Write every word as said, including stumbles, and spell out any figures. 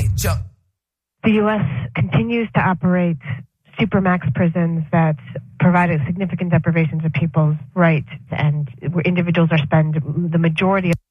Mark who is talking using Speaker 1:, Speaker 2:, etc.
Speaker 1: Hey, jump.
Speaker 2: The U S continues to operate supermax prisons that provide significant deprivations of people's rights, and where individuals are spend the majority of